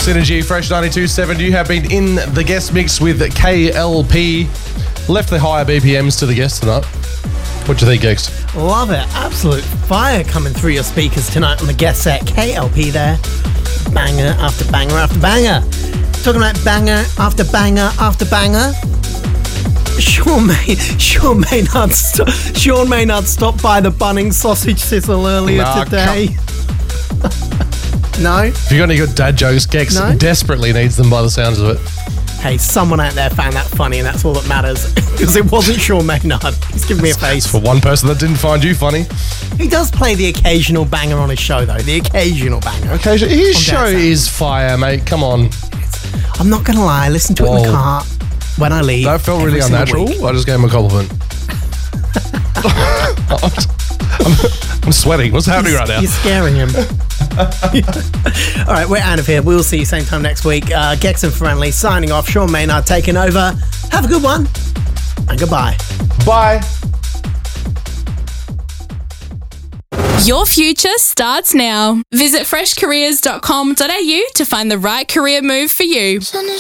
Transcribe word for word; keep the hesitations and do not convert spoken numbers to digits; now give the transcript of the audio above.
Synergy, Fresh ninety-two point seven. You have been in the guest mix with K L P. Left the higher B P Ms to the guest tonight. What do you think, Gex? Love it. Absolute fire coming through your speakers tonight on the guest set. K L P there. Banger after banger after banger. Talking about banger after banger after banger. Sean May, Sean Maynard, st- Sean Maynard stopped by the Bunnings sausage sizzle earlier nah, today. No? If you got any good dad jokes, Gex No? desperately needs them by the sounds of it. Hey, someone out there found that funny, and that's all that matters. Because it wasn't Sean Maynard. He's giving me a face. For one person that didn't find you funny. He does play the occasional banger on his show, though. The occasional banger. Occasion- his On show Dad's is fire, mate. Come on. I'm not going to lie. I listen to it in Whoa. the car when I leave. That felt every really single unnatural. week. I just gave him a compliment. I'm, I'm sweating. What's happening right now? You're scaring him. All right, we're out of here. We'll see you same time next week. Uh, Gex and Friendly signing off. Sean Maynard taking over. Have a good one. And goodbye. Bye. Your future starts now. Visit fresh careers dot com dot a u to find the right career move for you.